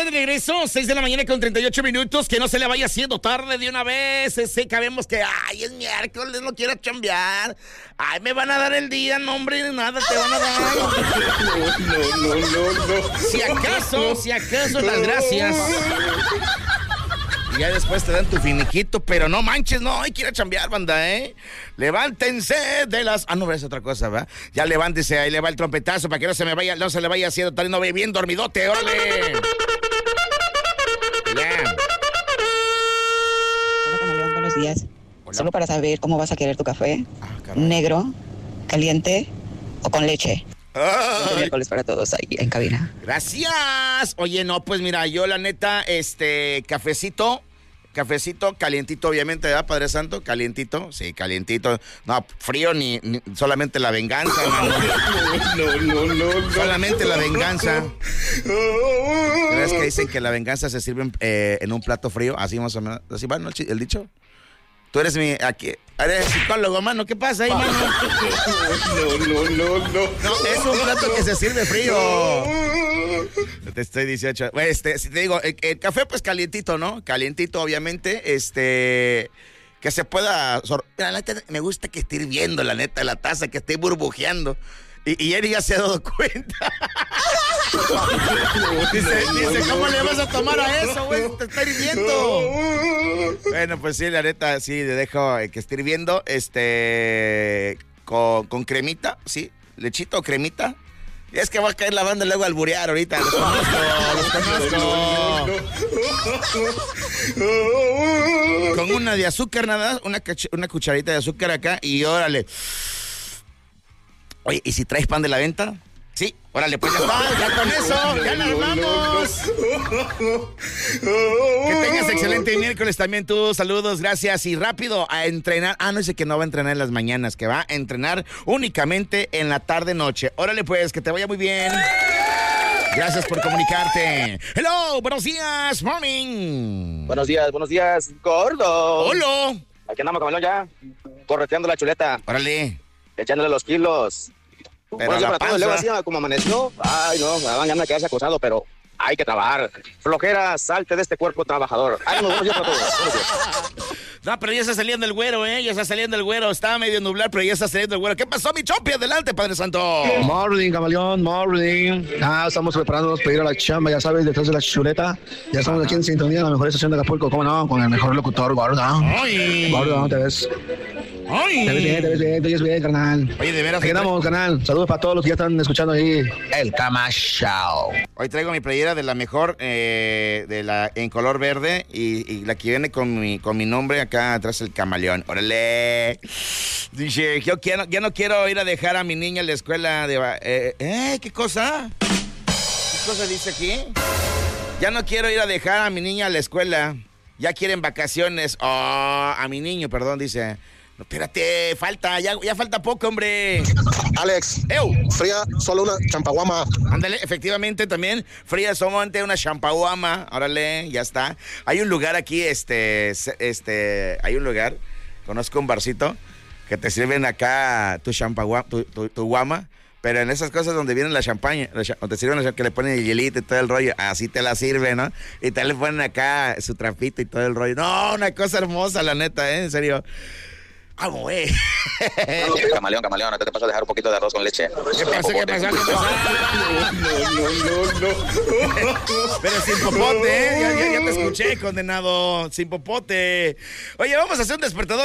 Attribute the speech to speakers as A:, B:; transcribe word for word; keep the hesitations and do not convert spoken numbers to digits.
A: ya de regreso, seis de la mañana con treinta y ocho minutos, que no se le vaya haciendo tarde de una vez, ese, sabemos que, ay, es miércoles, no quiero chambear, ay, me van a dar el día, no, hombre, nada te van a dar.
B: No, no, no, no, no.
A: Si acaso, si acaso, las gracias. Y ya después te dan tu finiquito, pero no manches, no, hay que ir a chambear, banda, ¿eh? Levántense de las... Ah, no, es otra cosa, ¿va? Ya levántese, ahí le va el trompetazo para que no se me vaya, no se le vaya haciendo tal, no ve bien dormidote, órale. Ya.
C: Hola, Camaleón, buenos días.
A: Hola.
C: Solo para saber cómo vas a querer tu café.
A: Ah, caray.
C: ¿Negro, caliente o con leche?
A: Ay.
C: Buen miércoles para todos ahí en cabina.
A: Gracias. Oye, no, pues mira, yo la neta, este, cafecito, cafecito, calientito, obviamente, ¿verdad, Padre Santo? Calientito, sí, calientito. No, frío ni, ni solamente la venganza, hermano.
B: No, no, no, no.
A: Solamente la venganza. ¿Crees que dicen que la venganza se sirve en, eh, en un plato frío? Así más o menos, así va, ¿no? El, el dicho. Tú eres mi, aquí, eres psicólogo, mano, ¿qué pasa ahí, mano?
B: No, no, no, no.
A: No, es un plato que se sirve frío. Te estoy dieciocho. Este, si te digo, el, el café pues calientito, ¿no? Calientito, obviamente, este, que se pueda... Sor... Mira, la neta, me gusta que esté hirviendo, la neta, la taza, que esté burbujeando. Y, y él ya se ha dado cuenta. dice, dice, ¿cómo le vas a tomar a eso, güey? Te está hirviendo. Bueno, pues sí, la neta, sí, le dejo que esté hirviendo, este, con, con cremita, sí, lechito o cremita. Y es que va a caer la banda y luego a alburear ahorita. Los conozco, los conozco. Con una de azúcar nada, una, una cucharita de azúcar acá y órale. Oye, ¿y si traes pan de la venta? Sí, órale, pues ya está, ya con eso, ya nos vamos. Que tengas excelente miércoles también tú, saludos, gracias. Y rápido a entrenar. Ah, no, dice que no va a entrenar en las mañanas, que va a entrenar únicamente en la tarde-noche. Órale, pues, que te vaya muy bien. Gracias por comunicarte. Hello, buenos días, morning.
D: Buenos días, buenos días, gordo.
A: Hola.
D: Aquí andamos, Camaleón, ya, correteando la chuleta,
A: Órale.
D: echándole los kilos.
A: Pero
D: Bueno, sí,
A: la
D: para todos, luego
A: panza.
D: así como amaneció, ay no, me daban ganas de quedarse acosado, pero hay que trabajar. Flojera, salte de este cuerpo trabajador. Ay, no, buenos días para todos. Buenos días.
A: No, pero ya está saliendo el güero, ¿eh? Ya está saliendo el güero. Estaba medio nublar, pero ya está saliendo el güero. ¿Qué pasó, mi Chompi? Adelante, Padre Santo.
E: Morning, Camaleón, morning. Ah, estamos preparándonos para ir a la chamba, ya sabes, detrás de la chuleta. Ya estamos
A: Ajá.
E: aquí en sintonía en la mejor estación de Acapulco, ¿cómo no? Con el mejor locutor, gordo.
A: ¡Ay!
E: Gordo, ¿no te ves?
A: ¡Ay!
E: Te ves bien, te ves bien, te ves bien, carnal.
A: Oye, de veras.
E: Aquí andamos, carnal. Saludos para todos los que ya están escuchando ahí el Cama Show.
A: Hoy traigo mi playera de la mejor, eh, de la en color verde y, y la que viene con mi, con mi nombre acá atrás, el camaleón. ¡Órale! Dice, yo quiero, ya no quiero ir a dejar a mi niña en la escuela de... Eh, eh, ¿qué cosa? ¿Qué cosa dice aquí? Ya no quiero ir a dejar a mi niña a la escuela. Ya quieren vacaciones. Oh, a mi niño, perdón, dice... No, espérate, falta, ya, ya falta poco, hombre.
F: Alex,
A: ¡Ew!
F: fría, solo una champaguama.
A: Ándale, efectivamente también, fría solamente una champaguama, órale, ya está. Hay un lugar aquí, este, este, hay un lugar, conozco un barcito, que te sirven acá tu champaguama, tu, tu, tu guama, pero en esas cosas donde viene la champaña, la, donde te sirven la, que le ponen el hielito y todo el rollo, así te la sirven, ¿no? Y te le ponen acá su trapito y todo el rollo. No, una cosa hermosa, la neta, ¿eh? En serio. ¡Vamos, güey!
D: Camaleón, Camaleón, no te pasas a dejar un poquito de arroz con leche.
A: ¿Qué pasa? ¿Qué pasa? ¿Qué pasa?
B: No, no, no, no.
A: Pero sin popote, ¿eh? Ya, ya, ya te escuché, condenado. Sin popote. Oye, vamos a hacer un despertador.